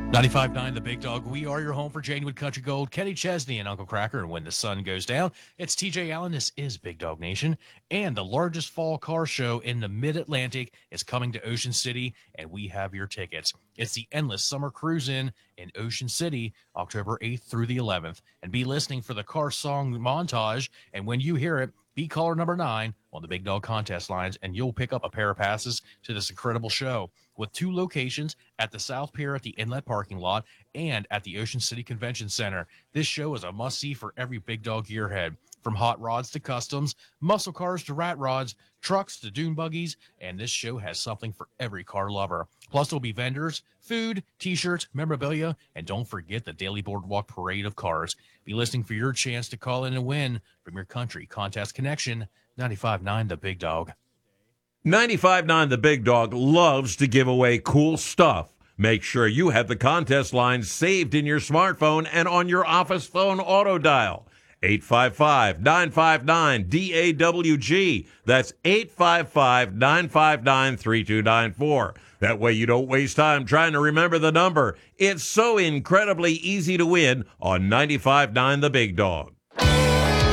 95.9 The Big Dog. We are your home for Janewood Country Gold, Kenny Chesney and Uncle Cracker. And when the sun goes down, it's TJ Allen. This is Big Dog Nation. And the largest fall car show in the mid-Atlantic is coming to Ocean City, and we have your tickets. It's the Endless Summer Cruise in Ocean City, October 8th through the 11th. And be listening for the car song montage. And when you hear it, be caller number 9 on the Big Dog contest lines, and you'll pick up a pair of passes to this incredible show with 2 locations at the South Pier at the Inlet parking lot and at the Ocean City Convention Center. This show is a must-see for every Big Dog gearhead. From hot rods to customs, muscle cars to rat rods, trucks to dune buggies, and this show has something for every car lover. Plus, there'll be vendors, food, t-shirts, memorabilia, and don't forget the Daily Boardwalk Parade of Cars. Be listening for your chance to call in and win from your country contest connection, 95.9 The Big Dog. 95.9 The Big Dog loves to give away cool stuff. Make sure you have the contest lines saved in your smartphone and on your office phone auto dial. 855-959-DAWG. That's 855-959-3294. That way you don't waste time trying to remember the number. It's so incredibly easy to win on 95.9 The Big Dog.